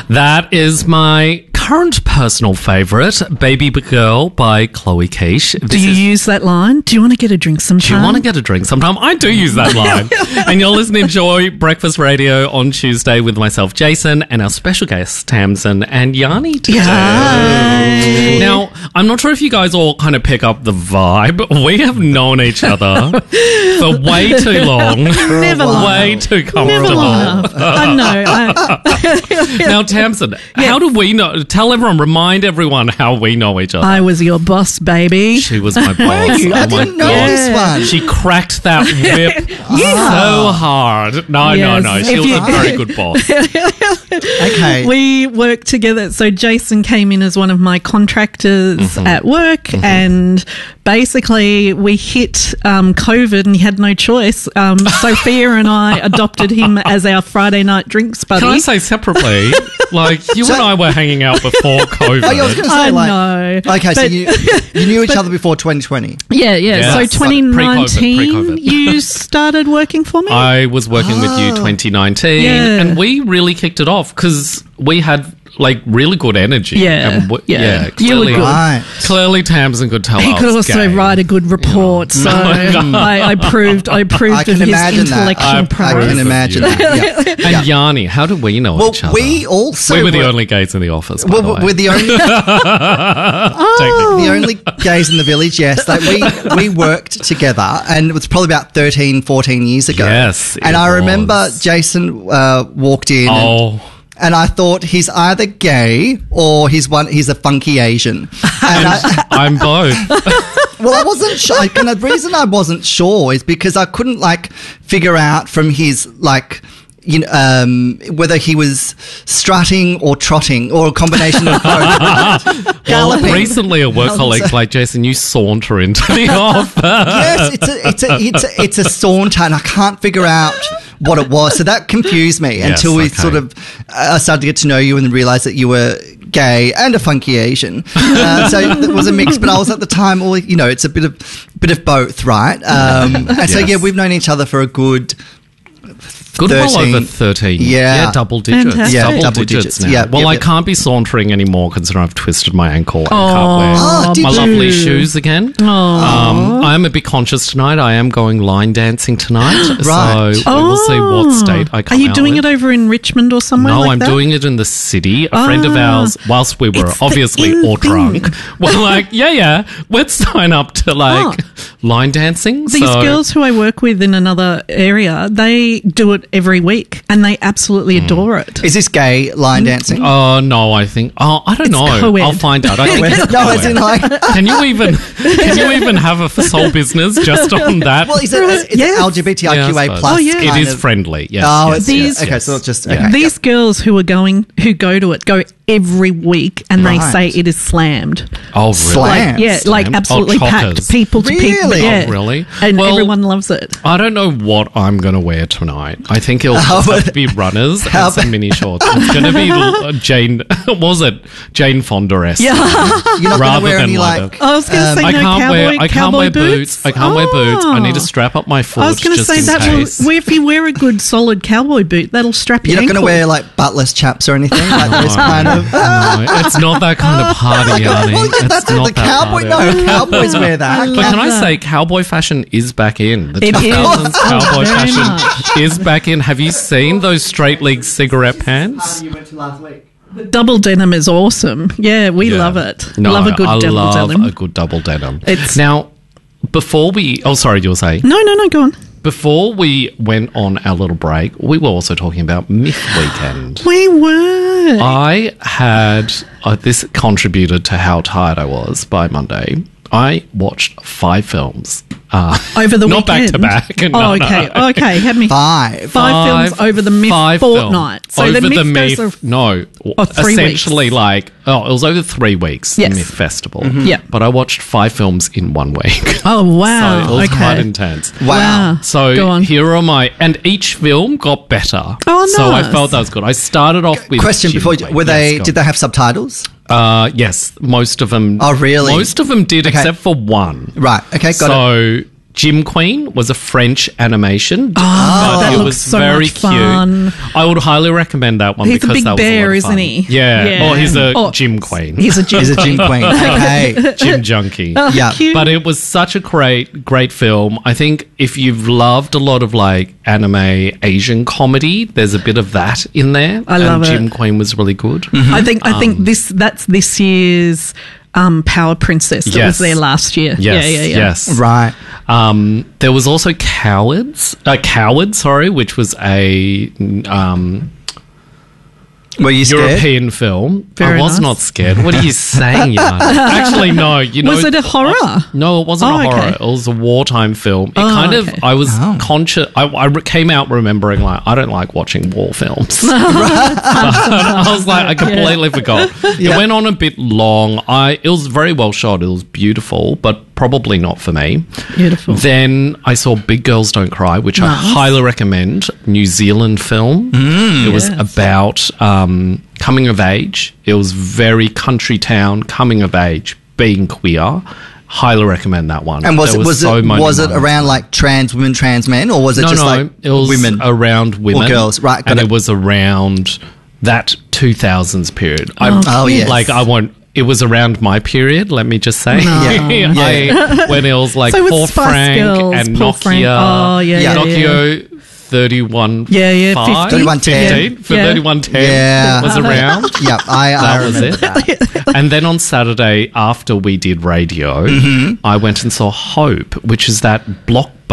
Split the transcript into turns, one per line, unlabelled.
That is my current personal favourite, Baby Girl by Chloe Keish.
Do you use that line? Do you want to get a drink sometime?
Do you want to get a drink sometime? I do use that line. And you're listening to Joy Breakfast Radio on Tuesday with myself, Jason, and our special guests, Tamsin and Yanni today.
Hi.
Now, I'm not sure if you guys all kind of pick up the vibe. We have known each other for way too long.
Never long.
Way too comfortable.
Never long enough. I know.
Now, Tamsin, how do we know? Tell everyone, remind everyone how we know each other.
I was your boss, baby.
She was my boss.
I didn't know this one.
She cracked that whip so hard. No. She was a very good boss.
Okay.
We worked together. So Jason came in as one of my contractors at work, and basically we hit COVID and he had no choice. Sophia and I adopted him as our Friday night drinks buddy.
Can I say separately, like you and I were hanging out before COVID.
Oh, yeah, I was going to say,
I
like,
know.
okay, so
But-
you knew each other before 2020.
Yeah.
Yes.
So
Like
2019,
pre-COVID.
you started working for me?
I was working with you 2019,
Yeah.
and we really kicked it off because we had like really good energy.
Yeah.
And
Yeah. You were
Clearly,
good.
Right.
clearly Tamsin could tell
He
I
could
was
also
gay.
write a good report, so I proved
I
of
can
his
imagine that.
intellectual
I
I
prowess.
can imagine that. Yeah.
And Yanni, how do we know
Well,
each other?
we also
We were the only gays in the office. By
Well,
the way.
we're the only
Technically.
the only gays in the village. Yes, like we worked together, and it was probably about 13, 14 years ago.
Yes,
and
it
I remember
was.
Jason walked in. And I thought he's either gay or he's a funky Asian. And
I'm both.
well, I wasn't sure. And the reason I wasn't sure is because I couldn't figure out from his whether he was strutting or trotting or a combination of both. Galloping.
Recently, a work colleague's like, Jason, you saunter into the office.
Yes, it's a saunter, and I can't figure out what it was. So that confused me until we sort of started to get to know you and realised that you were gay and a funky Asian. So it was a mix, but I was at the time, it's a bit of both, right? And so we've known each other for a good.
Good, well over 13.
Yeah.
Double digits.
Fantastic.
Yeah,
Double digits now.
Yeah,
well, I
yep.
can't be sauntering anymore considering I've twisted my ankle and
Oh,
can't
did
wear my
you?
lovely shoes again. I am a bit conscious tonight. I am going line dancing tonight.
Right.
So we will see what state I come
Are you
out
doing
with.
it over in Richmond or somewhere
No,
like
I'm
that?
doing it in the city. A friend of ours, whilst we were
It's the
obviously
in
all
thing.
drunk, we're like, let's sign up to line dancing.
These girls who I work with in another area, they do it every week and they absolutely adore it.
Is this gay line dancing?
Oh, no, I think. Oh, I don't know.
co-ed.
I'll find out. I think it's
No, as in
Can you even have a sole business just on that?
Well, is it
Yes.
LGBTIQA
Yeah, I suppose.
plus?
Oh, yeah.
It
kind
is
of-
friendly. Yes.
Oh,
yes,
it's
yes,
okay.
yes.
So it's just
Yeah.
okay.
These girls who go to it go every week and they
Right.
say it is slammed.
Oh, really?
Slam.
Slammed?
Absolutely
Oh,
packed,
chockers.
people to people.
Really?
Yeah.
Oh, really?
And
Well,
everyone loves it.
I don't know what I'm going to wear tonight. I think it'll just have to be runners
How
and some mini shorts. It's going to be Jane Fonda-esque.
Yeah.
You're not going
Rather
to wear
than
any
like
I was going to say
I
no
can't
cowboy
wear
boots.
I can't wear boots. I need to strap up my foot
I was going to
just
say
in
that
case.
will, if you wear a good solid cowboy boot, that'll strap your
You're not going to
ankle.
wear buttless chaps or anything like this kind of.
No, it's not that kind of party, Yanni.
Well, yeah,
It's
that's
not
the
that
cowboy.
party.
No, cowboys wear that.
But can I say, cowboy fashion is back in. The
It is.
2000s cowboy
Very
fashion
much.
is back in. Have you seen those straight leg cigarette pants?
You went to last week.
The double denim is awesome. Yeah, we love it.
No,
love a good
I
double
love
denim.
a good double denim.
It's-
Now, before we... Oh, sorry, you were saying?
No, go on.
Before we went on our little break, we were also talking about Myth Weekend.
We were.
I had... this contributed to how tired I was by Monday. I watched 5 films.
Over the
not
weekend?
back to back. No,
Oh, okay.
no.
Okay. Had me
Five.
films over the Myth
5
fortnight.
films.
So
over
the Myth
Myth,
goes for-
no,
3
essentially
weeks.
it was over 3 weeks.
Yes.
The Myth Festival.
Yeah.
But I watched 5 films in 1 week.
Oh, wow.
So it was
okay.
quite intense.
Wow.
So
Go on.
here are and each film got better.
Oh,
So I
nice.
felt that was good. I started off with
Question
Jim
before
Wade. Yes,
did they have subtitles?
Yes, most of them.
Oh, really?
Most of them did,
Okay.
except for one.
Right. Okay. Got it.
So Jim Queen was a French animation.
that
it
looks
was
so
very
much fun.
cute. I would highly recommend that one
He's a
because
big
that was
bear,
a lot of
isn't
fun.
he?
Yeah.
Yeah.
Or he's a
Oh,
Jim Queen.
He's a Jim.
Is a Jim Queen. Okay.
Jim Junkie.
Yeah.
Cute.
But it was such a great film. I think if you've loved a lot of like anime Asian comedy, there's a bit of that in there.
I love
and
it.
Jim Queen was really good.
I think that's this year's Power Princess that
Yes.
was there last year.
Yes,
Yeah.
yes.
Right.
There was also Coward, which was a
Were you scared?
European film.
Very
I was
nice.
not scared. What are you saying, Jan? Actually, no.
Was it a horror?
No, it wasn't
Oh,
a horror.
okay.
It was a wartime film. It
okay.
I was conscious. I came out remembering, like, I don't like watching war films. But I was like, I completely forgot. It went on a bit long. It was very well shot. It was beautiful, but probably not for me.
Beautiful.
Then I saw Big Girls Don't Cry, which I highly recommend. New Zealand film. It was about coming of age. It was very country town, coming of age, being queer. Highly recommend that one.
And was
There
it
so many
was it
moments.
around like trans women, trans men, or was it just like
it was
women?
around women
Or girls, right, got
and
it.
it was around that 2000s period.
Oh, yes.
Like it was around my period, let me just say.
Yeah.
When it was like
So with
Paul
Spice
Frank
Girls,
and
Paul
Nokia.
Frank. Oh, yeah.
Nokia 31.
Yeah,
3110.
15 for
Yeah.
3110
Yeah.
was around.
Yeah, I
That was
remember
it.
that.
And then on Saturday, after we did radio, I went and saw Hope, which is that blockbuster